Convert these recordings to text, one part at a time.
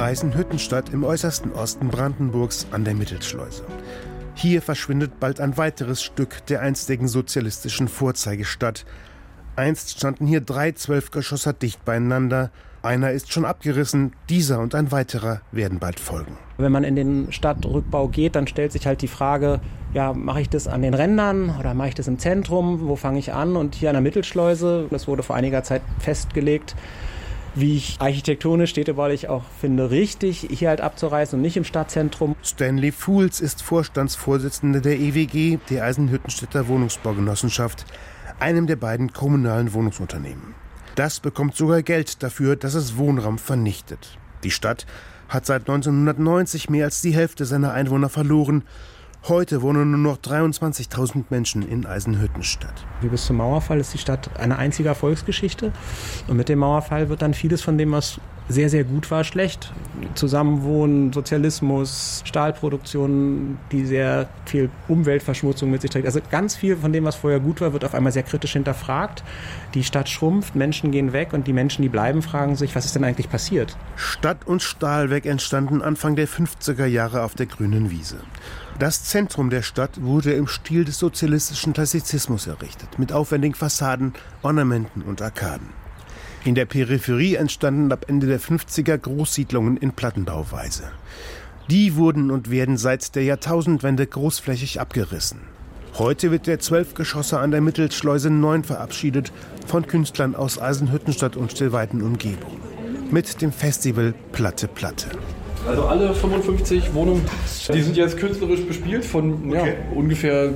Eisenhüttenstadt im äußersten Osten Brandenburgs an der Mittelschleuse. Hier verschwindet bald ein weiteres Stück der einstigen sozialistischen Vorzeigestadt. Einst standen hier 3 Zwölfgeschosser dicht beieinander. Einer ist schon abgerissen, dieser und ein weiterer werden bald folgen. Wenn man in den Stadtrückbau geht, dann stellt sich halt die Frage, ja, mache ich das an den Rändern oder mache ich das im Zentrum? Wo fange ich an? Und hier an der Mittelschleuse, das wurde vor einiger Zeit festgelegt, wie ich architektonisch, städtebaulich auch finde, richtig, hier halt abzureißen und nicht im Stadtzentrum. Stanley Fuhls ist Vorstandsvorsitzender der EWG, der Eisenhüttenstädter Wohnungsbaugenossenschaft, einem der beiden kommunalen Wohnungsunternehmen. Das bekommt sogar Geld dafür, dass es Wohnraum vernichtet. Die Stadt hat seit 1990 mehr als die Hälfte seiner Einwohner verloren. Heute wohnen nur noch 23.000 Menschen in Eisenhüttenstadt. Wie bis zum Mauerfall ist die Stadt eine einzige Erfolgsgeschichte. Und mit dem Mauerfall wird dann vieles von dem, was sehr, sehr gut war, schlecht. Zusammenwohnen, Sozialismus, Stahlproduktion, die sehr viel Umweltverschmutzung mit sich trägt. Also ganz viel von dem, was vorher gut war, wird auf einmal sehr kritisch hinterfragt. Die Stadt schrumpft, Menschen gehen weg und die Menschen, die bleiben, fragen sich, was ist denn eigentlich passiert? Stadt- und Stahlwerk entstanden Anfang der 50er Jahre auf der grünen Wiese. Das Zentrum der Stadt wurde im Stil des sozialistischen Klassizismus errichtet, mit aufwendigen Fassaden, Ornamenten und Arkaden. In der Peripherie entstanden ab Ende der 50er Großsiedlungen in Plattenbauweise. Die wurden und werden seit der Jahrtausendwende großflächig abgerissen. Heute wird der Zwölfgeschosser an der Mittelschleuse 9 verabschiedet von Künstlern aus Eisenhüttenstadt und der weiten Umgebung. Mit dem Festival Platte Platte. Also alle 55 Wohnungen, die sind jetzt künstlerisch bespielt von ungefähr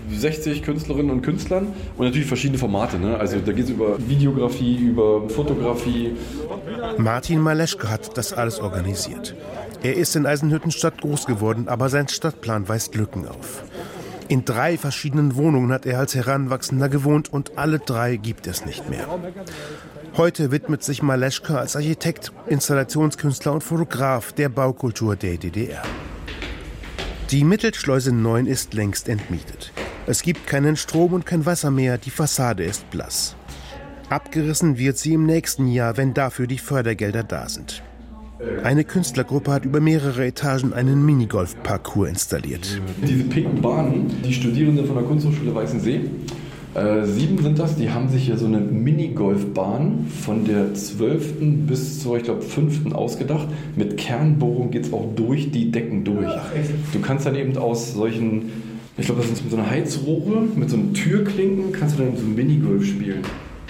60 Künstlerinnen und Künstlern und natürlich verschiedene Formate. Ne? Also da geht es über Videografie, über Fotografie. Martin Maleschke hat das alles organisiert. Er ist in Eisenhüttenstadt groß geworden, aber sein Stadtplan weist Lücken auf. In 3 verschiedenen Wohnungen hat er als Heranwachsender gewohnt und alle 3 gibt es nicht mehr. Heute widmet sich Maleschke als Architekt, Installationskünstler und Fotograf der Baukultur der DDR. Die Mittelschleuse 9 ist längst entmietet. Es gibt keinen Strom und kein Wasser mehr, die Fassade ist blass. Abgerissen wird sie im nächsten Jahr, wenn dafür die Fördergelder da sind. Eine Künstlergruppe hat über mehrere Etagen einen Minigolf-Parcours installiert. Diese pinken Bahnen, die Studierenden von der Kunsthochschule Weißensee, 7 sind das, die haben sich hier so eine Minigolfbahn von der 12. bis zur, ich glaube, 5. ausgedacht. Mit Kernbohrung geht es auch durch die Decken durch. Du kannst dann eben aus solchen, ich glaube, das ist mit so einer Heizrohre, mit so einem Türklinken, kannst du dann so Minigolf spielen.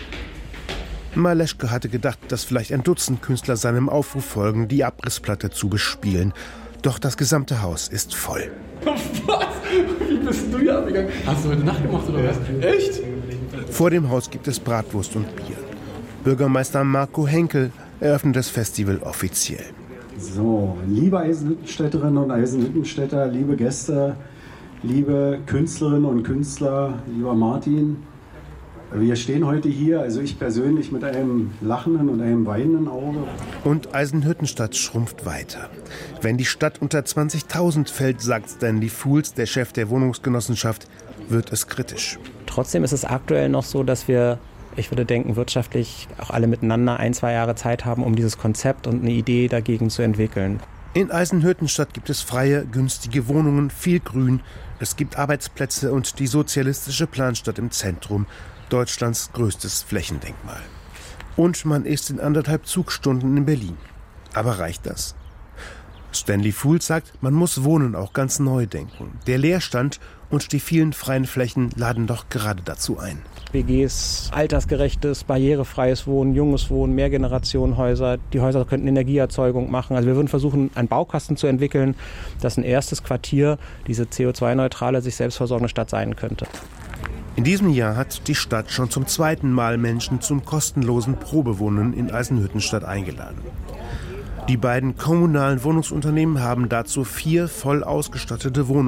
Maleschke hatte gedacht, dass vielleicht ein Dutzend Künstler seinem Aufruf folgen, die Abrissplatte zu bespielen. Doch das gesamte Haus ist voll. Was? Wie bist du hier abgegangen? Hast du heute Nacht gemacht oder was? Echt? Vor dem Haus gibt es Bratwurst und Bier. Bürgermeister Marco Henkel eröffnet das Festival offiziell. So, liebe Eisenhüttenstädterinnen und Eisenhüttenstädter, liebe Gäste, liebe Künstlerinnen und Künstler, lieber Martin. Wir stehen heute hier, also ich persönlich, mit einem lachenden und einem weinenden Auge. Und Eisenhüttenstadt schrumpft weiter. Wenn die Stadt unter 20.000 fällt, sagt Stanley Fuhls, der Chef der Wohnungsgenossenschaft, wird es kritisch. Trotzdem ist es aktuell noch so, dass wir, ich würde denken, wirtschaftlich auch alle miteinander 1-2 Jahre Zeit haben, um dieses Konzept und eine Idee dagegen zu entwickeln. In Eisenhüttenstadt gibt es freie, günstige Wohnungen, viel Grün. Es gibt Arbeitsplätze und die sozialistische Planstadt im Zentrum. Deutschlands größtes Flächendenkmal. Und man ist in 1,5 Zugstunden in Berlin. Aber reicht das? Stanley Fuhls sagt, man muss Wohnen auch ganz neu denken. Der Leerstand und die vielen freien Flächen laden doch gerade dazu ein. WGs, altersgerechtes, barrierefreies Wohnen, junges Wohnen, Mehrgenerationenhäuser. Die Häuser könnten Energieerzeugung machen. Also wir würden versuchen, einen Baukasten zu entwickeln, dass ein erstes Quartier diese CO2-neutrale, sich selbstversorgende Stadt sein könnte. In diesem Jahr hat die Stadt schon zum 2. Mal Menschen zum kostenlosen Probewohnen in Eisenhüttenstadt eingeladen. Die beiden kommunalen Wohnungsunternehmen haben dazu 4 voll ausgestattete Wohnungen